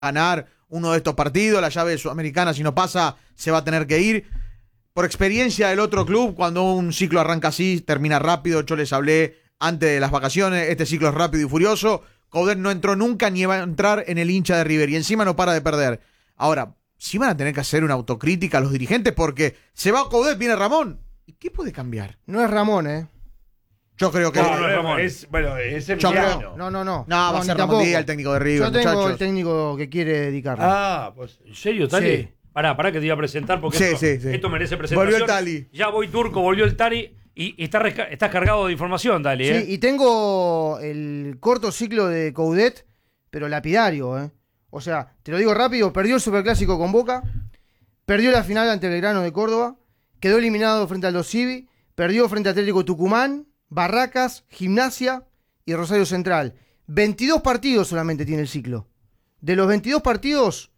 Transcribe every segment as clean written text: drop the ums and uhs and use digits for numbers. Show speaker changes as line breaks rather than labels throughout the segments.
ganar uno de estos partidos, la llave de Sudamericana, si no pasa, se va a tener que ir. Por experiencia del otro club, cuando un ciclo arranca así, termina rápido. Yo les hablé antes de las vacaciones, este ciclo es rápido y furioso. Coudet no entró nunca ni va a entrar en el hincha de River y encima no para de perder. Ahora, sí van a tener que hacer una autocrítica a los dirigentes porque se va Coudet, viene Ramón. ¿Y qué puede cambiar?
No es Ramón,
Yo creo que...
No es Ramón. Es Emiliano.
No.
No, va a ser Ramón Díaz el técnico de River,
Yo tengo
muchachos.
el técnico que quiere dedicarle.
Pues.
¿En serio, Tali?
Sí.
Pará que te iba a presentar porque
Sí.
esto merece presentación.
Volvió el Tali.
Ya voy turco, volvió el Tali y estás cargado de información, Tali,
Sí, y tengo el corto ciclo de Coudet, pero lapidario, O sea, te lo digo rápido, perdió el Superclásico con Boca, perdió la final ante Belgrano de Córdoba, quedó eliminado frente al Dosivi, perdió frente a Atlético Tucumán, Barracas, Gimnasia y Rosario Central. 22 partidos solamente tiene el ciclo. De los 22 partidos,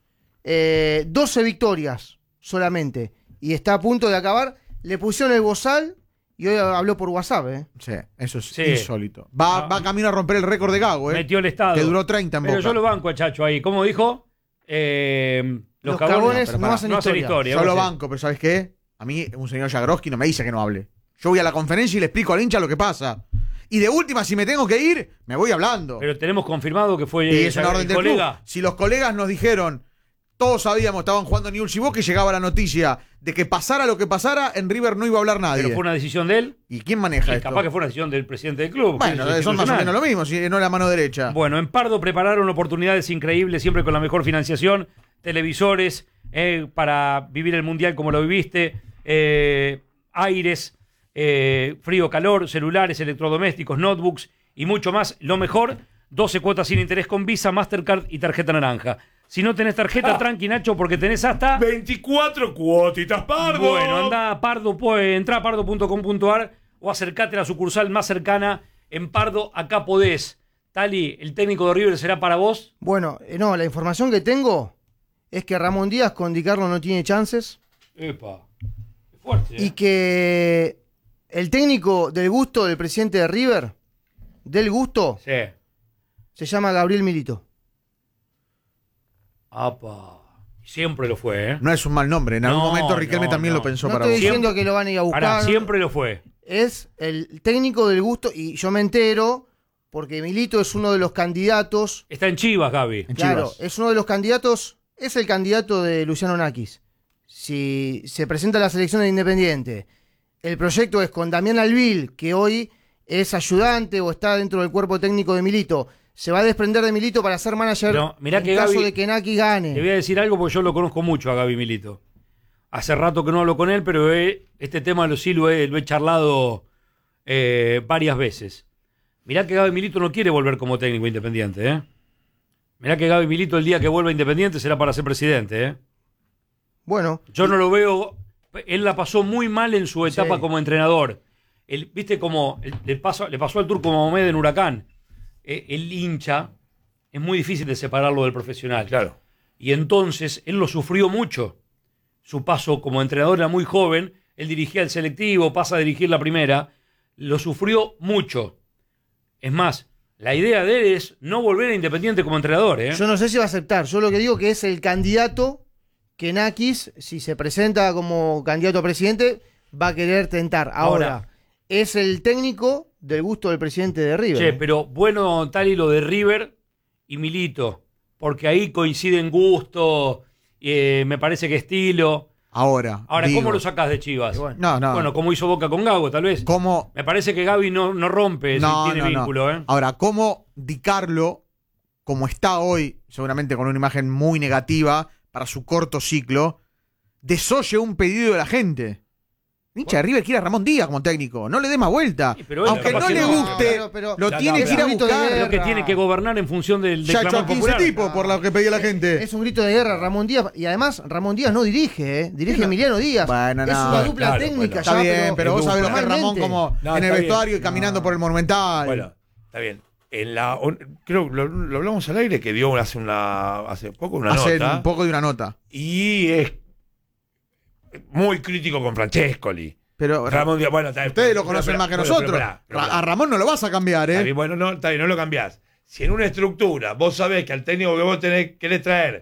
12 victorias solamente. Y está a punto de acabar. Le pusieron el bozal y hoy habló por WhatsApp,
Sí, eso es
Sí.
insólito. Va camino a romper el récord de Gago,
Metió el estado.
Que duró 30 en
Pero
Boca.
yo lo banco a Chacho ahí. ¿Cómo dijo? Los
cagones
no
hacen historia.
Yo lo banco, pero ¿sabes qué? A mí un señor Jagroski no me dice que no hable. Yo voy a la conferencia y le explico al hincha lo que pasa. Y de última, si me tengo que ir, me voy hablando.
Pero tenemos confirmado que fue
Y es una orden
el
del
colega.
club. Si los colegas nos dijeron, todos sabíamos, estaban jugando Newell's y Boca y llegaba la noticia de que pasara lo que pasara, en River no iba a hablar nadie.
Pero fue una decisión de él.
¿Y quién maneja
Y
esto?
capaz que fue una decisión del presidente del club.
Bueno,
que es
son más o
institucional.
menos lo mismo, si no la mano derecha.
Bueno, en Pardo prepararon oportunidades increíbles, siempre con la mejor financiación, televisores, para vivir el Mundial como lo viviste, aires, frío, calor, celulares, electrodomésticos, notebooks y mucho más. Lo mejor, 12 cuotas sin interés con Visa, Mastercard y tarjeta naranja. Si no tenés tarjeta, tranqui, Nacho, porque tenés hasta...
24 cuotitas, Pardo.
Bueno, anda a Pardo, entra a pardo.com.ar o acercate a la sucursal más cercana en Pardo. Acá podés. Tali, el técnico de River será para vos.
Bueno, no, la información que tengo es que Ramón Díaz con Di Carlo no tiene chances.
Epa, es fuerte.
Y que el técnico del gusto del presidente de River, del gusto,
Sí.
se llama Gabriel Milito.
Apa. Siempre lo fue, ¿eh?
No es un mal nombre. En algún
No,
momento Riquelme
no,
también
no.
lo pensó
No
para
estoy
vos.
diciendo que lo van a ir a buscar.
Pará, siempre lo fue.
Es el técnico del gusto y yo me entero porque Milito es uno de los candidatos.
Está en Chivas, Gaby.
En
Claro,
Chivas.
es uno de los candidatos, es el candidato de Luciano Nakis. Si se presenta a la selección de Independiente, el proyecto es con Damián Alvil, que hoy es ayudante o está dentro del cuerpo técnico de Milito. Se va a desprender de Milito para ser manager
No, mirá
en
que
caso
Gaby-
de que Nakis
Te voy
gane.
a decir algo porque yo lo conozco mucho a Gaby Milito. Hace rato que no hablo con él, pero este tema sí lo he charlado varias veces. Mirá que Gaby Milito no quiere volver como técnico independiente, ¿eh? Mirá que Gaby Milito el día que vuelva Independiente será para ser presidente, ¿eh?
Bueno,
Yo no lo veo. Él la pasó muy mal en su etapa
Sí.
como entrenador. ¿Viste cómo le pasó al Turco Mohamed en Huracán? El hincha es muy difícil de separarlo del profesional.
Claro.
Y entonces él lo sufrió mucho. Su paso como entrenador era muy joven. Él dirigía el selectivo, pasa a dirigir la primera. Lo sufrió mucho. Es más, la idea de él es no volver a Independiente como entrenador, ¿eh?
yo no sé si va a aceptar. Yo lo que digo que es el candidato que Nakis, si se presenta como candidato a presidente, va a querer tentar. Ahora es el técnico del gusto del presidente de River.
Che, pero bueno, Tali, lo de River y Milito, porque ahí coinciden gusto, me parece que estilo.
Ahora,
Ahora,
digo,
¿cómo lo sacás de Chivas?
Y bueno.
No.
Bueno, como hizo Boca con Gago, tal vez.
¿Cómo?
Me parece que Gaby no rompe
No,
si tiene
no.
vínculo, ¿eh?
Ahora, ¿cómo Di Carlo, como está hoy, seguramente con una imagen muy negativa para su corto ciclo, desoye un pedido de la gente? Hincha de River quiere a Ramón Díaz como técnico. No le dé más vuelta.
Sí, pero él
Aunque
capaz
no
que
le
no.
guste,
Pero-
lo
No,
tiene
no,
que ir a
pero-
buscar.
Creo que tiene que gobernar en función del
Ya echó
clamor
a 15
popular.
tipos por lo que pedía la gente.
Es un grito de guerra, Ramón Díaz. Y además, Ramón Díaz no dirige, dirige Emiliano Díaz.
Bueno,
es
no,
una dupla
claro,
técnica
bueno.
ya,
Está bien, pero vos
es
sabés lo que es
normalmente.
Ramón como
No,
en el
está
vestuario
bien.
y caminando por el Monumental.
Bueno, está bien. Creo que lo hablamos al aire que dio hace poco una
Hace
nota.
un poco de una nota.
Y es muy crítico con Francescoli.
Pero
Ramón Díaz, bueno, está bien.
ustedes lo conocen
Pero,
más que
pero,
nosotros.
pero, pará.
A Ramón no lo vas a cambiar,
Está
¿eh?
bien, bueno, no, está bien, no lo cambiás. Si en una estructura vos sabés que al técnico que vos querés traer